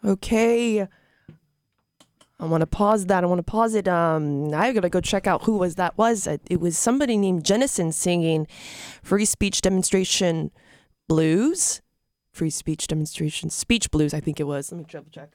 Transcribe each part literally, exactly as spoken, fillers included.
Okay. I want to pause that. I want to pause it. Um, I gotta go check out who was that was. It, it was somebody named Jennison singing "Free Speech Demonstration Blues." Free Speech Demonstration Speech Blues. I think it was. Let me double check.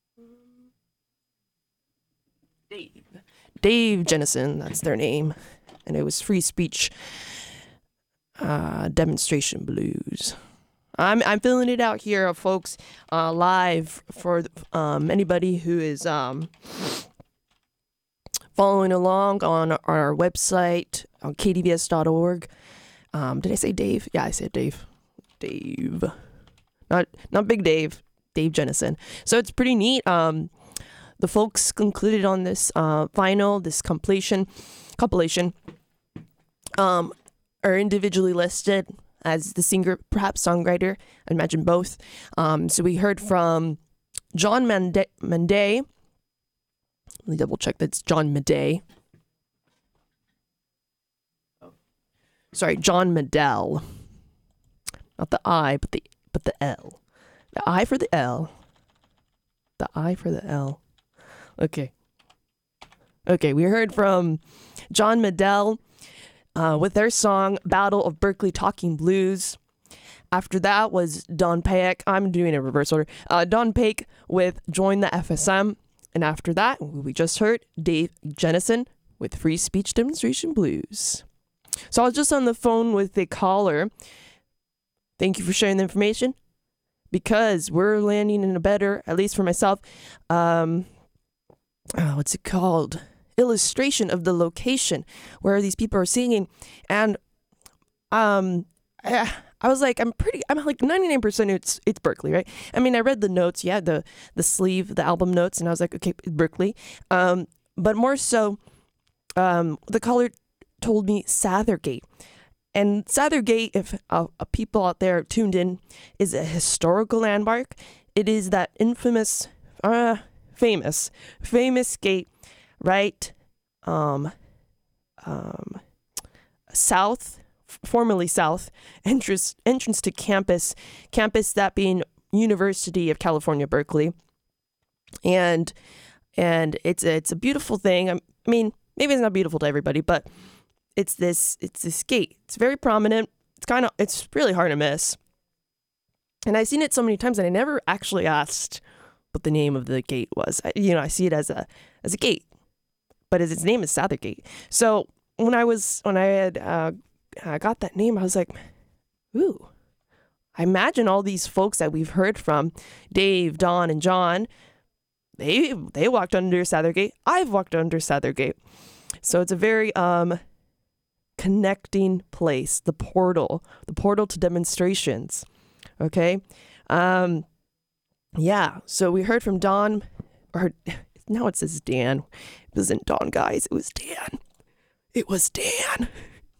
Dave. Dave Jennison. That's their name, and it was Free Speech uh, Demonstration Blues. I'm I'm filling it out here, folks, uh, live for um, anybody who is um, following along on our website on k d v s dot org. Um, did I say Dave? Yeah, I said Dave. Dave, not not Big Dave. Dave Jennison. So it's pretty neat. Um, the folks concluded on this uh, vinyl, this compilation, compilation, um, are individually listed as the singer, perhaps songwriter. I imagine both. Um, so we heard from John Mande. Mande. Let me double check. That's John Made. Oh. Sorry, John Medell. Not the I, but the but the L. The I for the L. The I for the L. Okay. Okay, we heard from John Medell. Uh, with their song Battle of Berkeley Talking Blues. After that was Don Payek. I'm doing a reverse order. Uh, Don Payek with Join the F S M. And after that, we just heard Dave Jennison with Free Speech Demonstration Blues. So I was just on the phone with a caller. Thank you for sharing the information. Because we're landing in a better, at least for myself, um, oh, what's it called? illustration of the location where these people are singing. And um I, I was like, I'm pretty I'm like ninety-nine percent it's it's Berkeley, right? I mean, I read the notes, yeah, the the sleeve, the album notes, and I was like, okay, Berkeley. Um but more so um the caller told me Sathergate. And Sathergate, if uh, uh, people out there tuned in, is a historical landmark. It is that infamous uh famous famous gate right um um south formerly south entrance entrance to campus campus that being University of California, Berkeley. And and it's a, it's a beautiful thing. I mean, maybe it's not beautiful to everybody, but it's this it's this gate. It's very prominent. It's kind of it's really hard to miss. And I've seen it so many times that I never actually asked what the name of the gate was. I, you know, I see it as a as a gate, but its name is Sathergate. So when I was when I had uh, I got that name, I was like, ooh. I imagine all these folks that we've heard from, Dave, Don, and John, they they walked under Sathergate. I've walked under Sathergate. So it's a very um connecting place, the portal, the portal to demonstrations. Okay. Um, yeah. So we heard from Don, or now it says Dan. It wasn't Don, guys. It was Dan. It was Dan.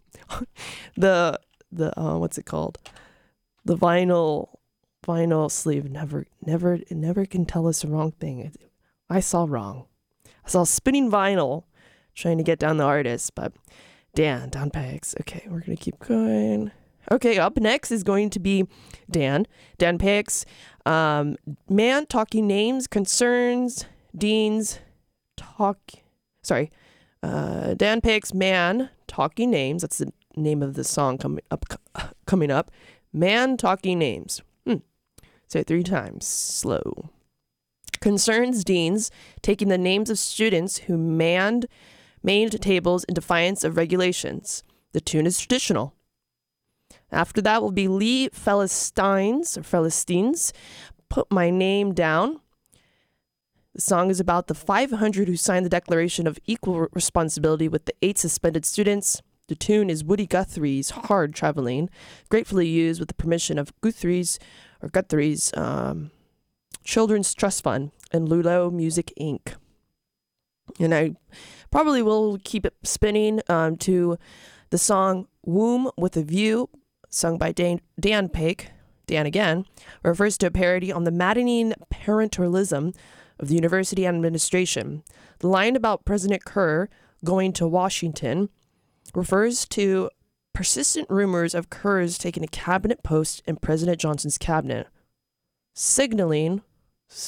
the, the, uh, what's it called? The vinyl, vinyl sleeve never, never, it never can tell us the wrong thing. I saw wrong. I saw spinning vinyl trying to get down the artist, but Dan, Don Payek. Okay, we're going to keep going. Okay, up next is going to be Dan. Dan Payek. Um, man talking names, concerns, deans, talk. Sorry. Uh, Dan Payek's Man Talking Names. That's the name of the song coming up. Coming up. Man Talking Names. Hmm. Say it three times. Slow. Concerns deans taking the names of students who manned main tables in defiance of regulations. The tune is traditional. After that will be Lee Philistines or Philistines. Put My Name Down. The song is about the five hundred who signed the Declaration of Equal Responsibility with the eight suspended students. The tune is Woody Guthrie's Hard Traveling, gratefully used with the permission of Guthrie's or Guthrie's um, Children's Trust Fund and Lulo Music Incorporated. And I probably will keep it spinning um, to the song Womb with a View, sung by Dan, Dan Payek, Dan again, refers to a parody on the maddening parentalism of the university administration. The line about President Kerr going to Washington refers to persistent rumors of Kerr's taking a cabinet post in President Johnson's cabinet, signaling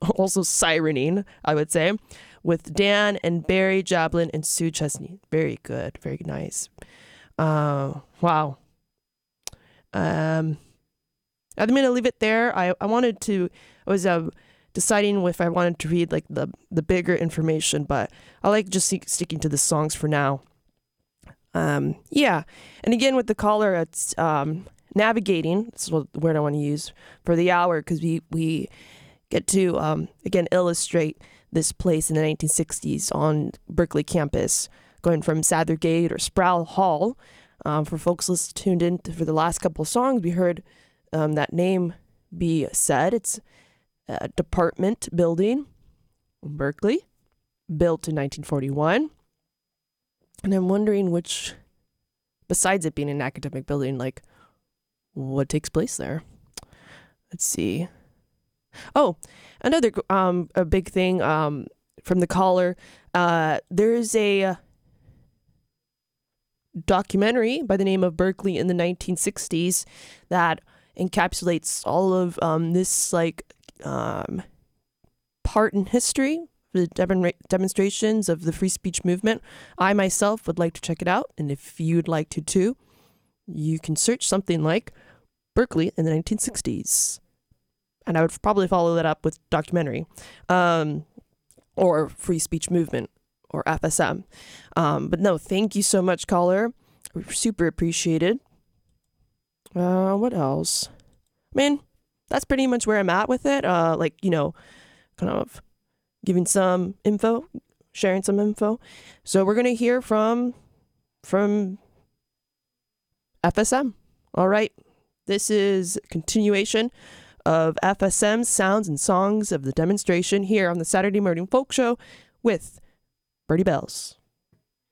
also sirening, I would say, with Dan and Barry Jablin and Sue Chesney. Very good. Very nice. Uh, wow. Um, I'm going to leave it there. I, I wanted to, I was uh, deciding if I wanted to read like the, the bigger information, but I like just see, sticking to the songs for now. Um, yeah. And again, with the caller, it's um, navigating. This is what the word I want to use for the hour, because we, we get to, um, again, illustrate this place in the nineteen sixties on Berkeley campus, going from Sathergate or Sproul Hall. Um, for folks listening tuned in for the last couple of songs, we heard um, that name be said. It's a department building in Berkeley, built in nineteen forty-one. And I'm wondering which, besides it being an academic building, like what takes place there. Let's see. Oh, another um a big thing um from the caller. Uh, there's a documentary by the name of Berkeley in the nineteen sixties that encapsulates all of um this like um part in history, the dem- demonstrations of the free speech movement. I myself would like to check it out, and if you'd like to too, you can search something like Berkeley in the nineteen sixties. And I would probably follow that up with documentary, um, or free speech movement, or F S M. Um, but no, thank you so much, caller. Super appreciated. Uh, what else? I mean, that's pretty much where I'm at with it. Uh, like, you know, kind of giving some info, sharing some info. So we're going to hear from, from F S M. All right. This is a continuation of F S M's Sounds and Songs of the Demonstration here on the Saturday Morning Folk Show with Birdie Bells.